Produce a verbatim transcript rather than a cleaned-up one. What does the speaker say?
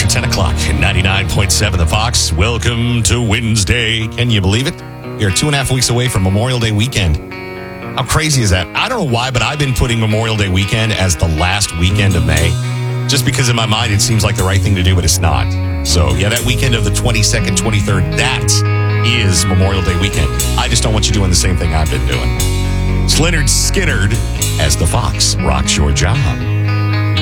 ten o'clock, ninety-nine point seven The Fox. Welcome to Wednesday. Can you believe it? You're two and a half weeks away from Memorial Day weekend. How crazy is that? I don't know why, but I've been putting Memorial Day weekend as the last weekend of May. Just because in my mind it seems like the right thing to do, but it's not. So, yeah, that weekend of the twenty-second, twenty-third, that is Memorial Day weekend. I just don't want you doing the same thing I've been doing. It's Leonard Skinnard as the Fox rocks your job.